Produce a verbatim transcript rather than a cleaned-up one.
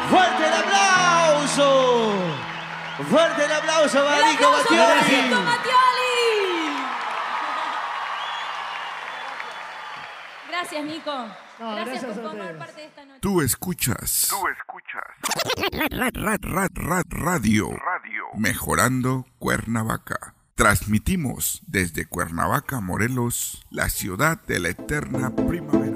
¡Fuerte el aplauso! ¡Fuerte el aplauso para ¡El Nico aplauso para Mattioli! Nico Mattioli! Gracias, Nico. No, gracias, gracias por a formar ustedes. parte de esta noche. Tú escuchas. Tú escuchas. Rad, rad, rad, rad, radio. Radio. Mejorando Cuernavaca. Transmitimos desde Cuernavaca, Morelos, la ciudad de la eterna primavera.